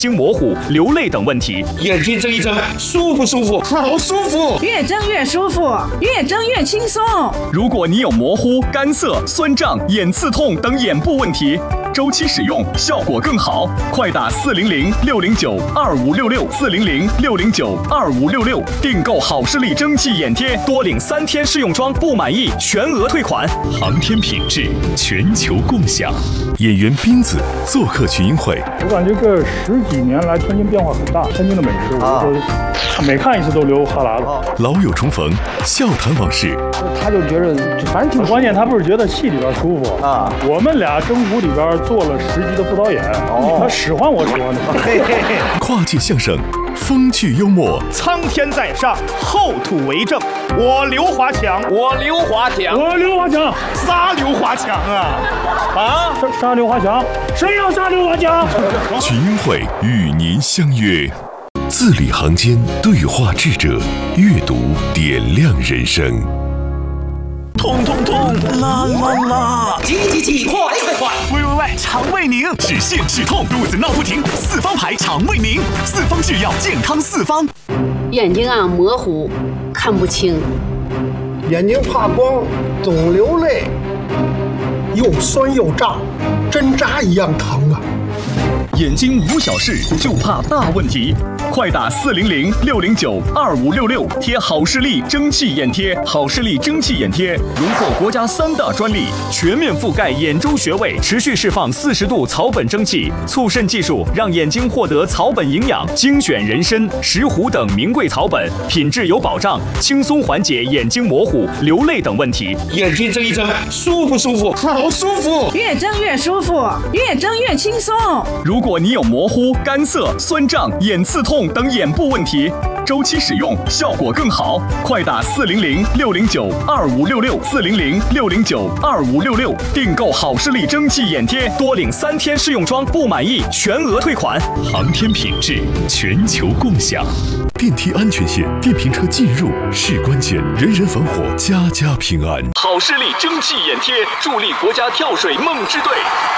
睛模糊、流泪等问题。 眼睛睁一睁，舒服舒服，好舒服， 越睁越舒服，越睁越轻松。 如果你有模糊、干涩、酸胀、眼刺痛等眼部问题，周期使用效果更好，快打400-609-2566，400-609-2566，订购好视力蒸汽眼贴，多领3天试用装，不满意全额退款。航天品质，全球共享。 演员斌子做客群英会， 我感觉这10几年来，天津变化很大。天津的美食，我就每看一次都流哈喇子。 老友重逢，笑谈往事。 他就觉得，反正挺关键。他不是觉得戏里边舒服啊？我们俩征服里边做了10集的副导演，他使唤我使唤他。 跨界相声，风趣幽默。 苍天在上，后土为证。我刘华强， 我刘华强， 我刘华强， 仨刘华强啊！啊， 杀刘华强，谁要杀刘华强？ 群英会与您相约，字里行间对话智者，阅读点亮人生。 痛痛痛，啦啦啦！ 挤，快！ 喂，肠胃宁，止泻止痛，肚子闹不停，四方牌肠胃宁，四方制药，健康四方。 眼睛啊模糊，看不清， 眼睛怕光，总流泪，又酸又胀，针扎一样疼啊！ 眼睛无小事，就怕大问题。快打400-609-2566，贴好视力蒸汽眼贴，好视力蒸汽眼贴荣获国家3大专利，全面覆盖眼周穴位，持续释放40度草本蒸汽，促渗技术让眼睛获得草本营养，精选人参、石斛等名贵草本，品质有保障，轻松缓解眼睛模糊、流泪等问题。 眼睛睁一睁，舒服舒服，好舒服， 越睁越舒服，越睁越轻松。 如果你有模糊、干涩、酸胀、眼刺痛等眼部问题，周期使用效果更好，快打400-609-2566，400-609-2566，订购好视力蒸汽眼贴，多领3天试用装，不满意全额退款。航天品质，全球共享。 电梯安全线，电瓶车进入是关键，人人防火，家家平安。 好视力蒸汽眼贴，助力国家跳水梦之队。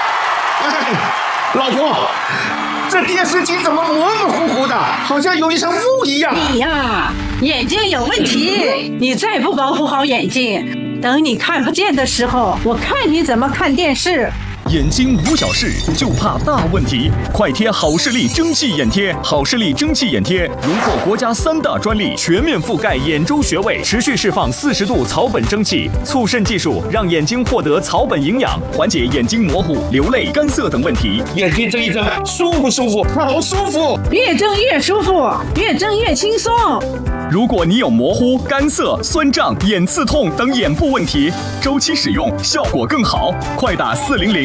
老婆，这电视机怎么模模糊糊的，好像有一层雾一样？ 你呀，眼睛有问题，你再不保护好眼睛，等你看不见的时候，我看你怎么看电视。 眼睛无小事，就怕大问题。快贴好视力蒸汽眼贴，好视力蒸汽眼贴荣获国家3大专利，全面覆盖眼周穴位，持续释放40度草本蒸汽，促渗技术让眼睛获得草本营养，缓解眼睛模糊、流泪、干涩等问题。 眼睛睁一睁，舒服舒服，好舒服， 越睁越舒服，越睁越轻松。 如果你有模糊、干涩、酸胀、眼刺痛等眼部问题，周期使用效果更好，快打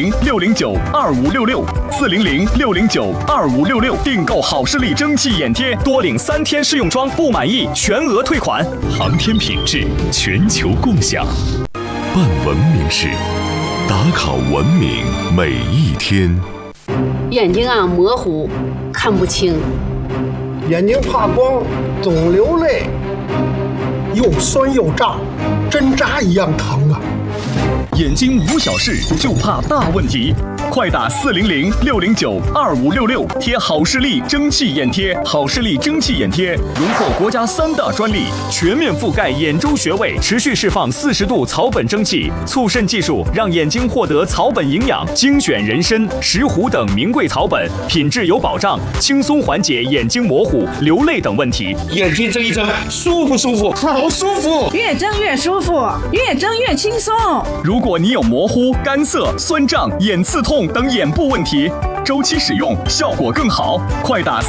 400-609-2566，400-609-2566，订购好视力蒸汽眼贴，多领3天试用装，不满意全额退款。航天品质，全球共享。 办文明事，打卡文明每一天。 眼睛啊模糊，看不清， 眼睛怕光，总流泪，又酸又胀，针扎一样疼啊！ 眼睛无小事，就怕大问题。快打400-609-2566，贴好视力蒸汽眼贴，好视力蒸汽眼贴荣获国家3大专利，全面覆盖眼周穴位，持续释放40度草本蒸汽，促渗技术让眼睛获得草本营养，精选人参、石斛等名贵草本，品质有保障，轻松缓解眼睛模糊、流泪等问题。 眼睛睁一睁，舒服舒服，好舒服， 越睁越舒服，越睁越轻松。 如果你有模糊、干涩、酸胀、眼刺痛等眼部问题，周期使用效果更好，快打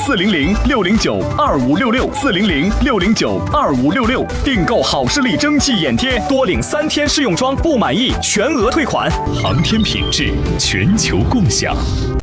400-609-2566，400-609-2566，订购好视力蒸汽眼贴，多领3天试用装，不满意全额退款。航天品质，全球共享。